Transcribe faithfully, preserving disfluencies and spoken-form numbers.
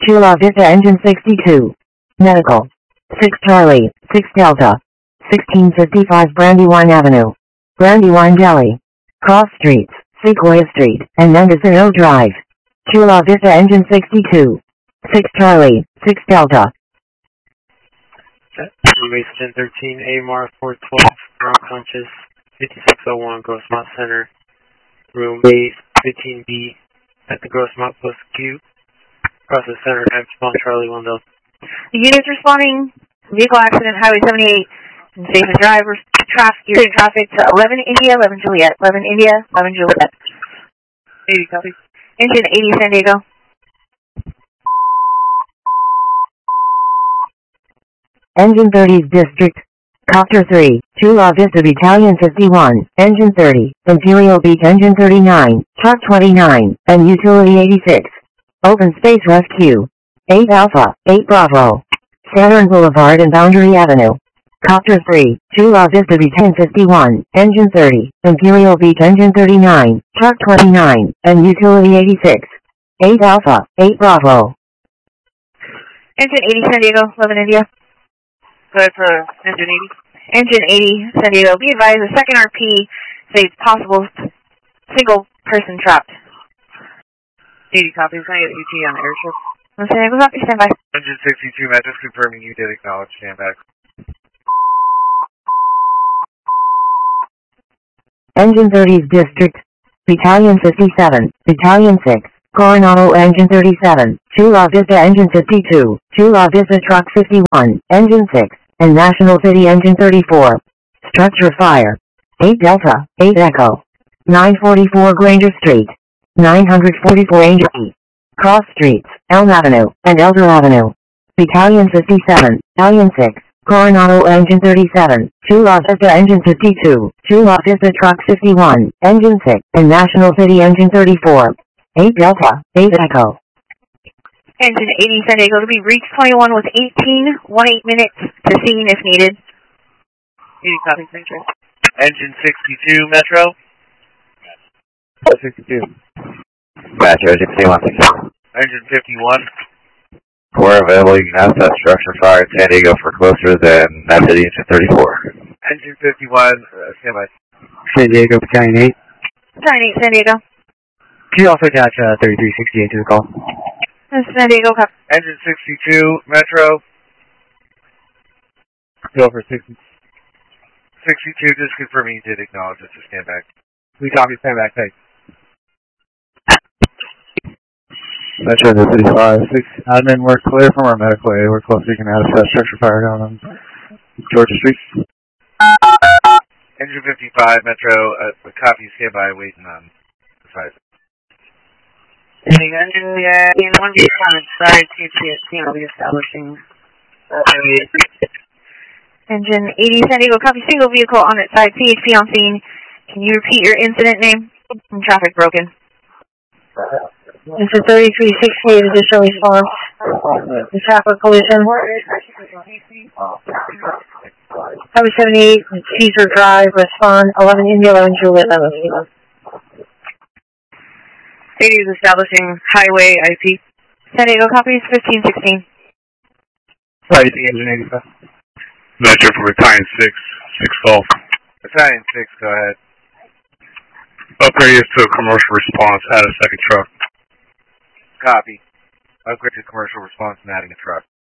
Chula Vista Engine sixty-two. Medical. six Charlie, six Delta. sixteen fifty-five Brandywine Avenue. Brandywine Deli. Cross Streets, Sequoia Street, and Mendocino Drive. Chula Vista Engine sixty-two. six Charlie, six Delta. Base ten thirteen, A M R four twelve, ground conscious, fifty-six oh one, Grossmont Center, room base fifteen B, at the Grossmont Post Q, process center, M spawn Charlie one Delta. The units responding, vehicle accident, Highway seventy-eight, safe and drivers, traffic, you're in traffic to eleven India, eleven Juliet, eleven India, eleven Juliet. eighty, copy. Engine eighty, San Diego. Engine thirty's District. Copter three, Chula Vista Battalion fifty-one, Engine thirty, Imperial Beach Engine thirty-nine, Truck twenty-nine, and Utility eighty-six. Open Space Rescue. eight Alpha, eight Bravo. Saturn Boulevard and Boundary Avenue. Copter three, Chula Vista Battalion fifty-one, Engine thirty, Imperial Beach Engine thirty-nine, Truck twenty-nine, and Utility eighty-six. eight Alpha, eight Bravo. Engine eighty, San Diego, eleven India. Go ahead for engine eighty. Engine eighty, San Diego. Be advised, the second R P says possible single person trapped. eighty, copy. Can I get E T on airship? San Diego, copy, stand by. Engine sixty-two, Matt, just confirming you did acknowledge, stand back. Engine thirty's District. Battalion fifty-seven, Battalion six, Coronado Engine thirty-seven, Chula Vista Engine fifty-two, Chula Vista Truck fifty-one, Engine six, and National City Engine thirty-four. Structure fire. eight Delta, eight Echo. nine forty-four Granger Street. nine forty-four Angel E. Cross Streets, Elm Avenue, and Elder Avenue. Battalion fifty-seven, Battalion six, Coronado Engine thirty-seven, Chula Vista Engine fifty-two, Chula Vista Truck fifty-one, Engine six, and National City Engine thirty-four. eight Delta, eight Echo. Engine eighty, San Diego, to be reached twenty-one with eighteen, eighteen minutes to scene if needed. eighty, copy, Metro. Engine sixty-two, Metro. sixty-two. Metro, sixty-one. Engine fifty-one. Core available, you can access structure fire in San Diego for closer than Map City Engine thirty-four. Engine fifty-one, uh, stand by. San Diego, Battalion eight. Battalion eight, San Diego. Can you also attach uh, thirty-three sixty-eight to the call? San Diego, copy. Engine sixty-two, Metro. Go for sixty. sixty-two, just confirming you did acknowledge it, so stand back. We copy, stand back, thanks. Metro to thirty-five, six admin, we're clear from our medical area. We're close, you can add a structure fire down on Georgia Street. Engine fifty-five, Metro, uh, copy, stand by, waiting on the side. Engine, yeah, in one vehicle on its side, T P S T will be establishing. Engine eighty, San Diego, copy, single vehicle on its side, P H P on scene. Can you repeat your incident name? And traffic broken. Engine thirty-three sixty-eight, additional response. The traffic collision. Highway seventy-eight, Caesar Drive, respond, eleven India, eleven Juliet, eleven Lima. eighty is establishing highway I P. San Diego, copies fifteen sixteen. Sorry, Engine eighty-five. Metro for Battalion six, six Golf. Battalion six, go ahead. Upgrade is to a commercial response, add a second truck. Copy. Upgrade to commercial response and adding a truck.